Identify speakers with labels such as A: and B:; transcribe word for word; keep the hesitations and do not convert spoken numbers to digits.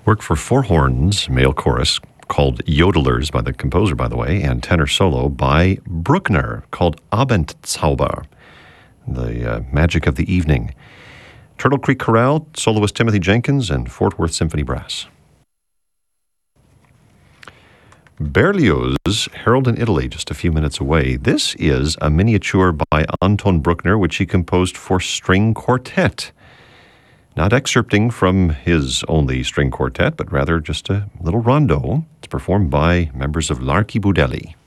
A: Work for four horns, male chorus, called Yodelers by the composer, by the way, and tenor solo by Bruckner, called Abendzauber, the uh, magic of the evening. Turtle Creek Chorale, soloist Timothy Jenkins, and Fort Worth Symphony Brass. Berlioz' Harold in Italy, just a few minutes away. This is a miniature by Anton Bruckner, which he composed for string quartet. Not excerpting from his only string quartet, but rather just a little rondo. It's performed by members of L'Archibudelli.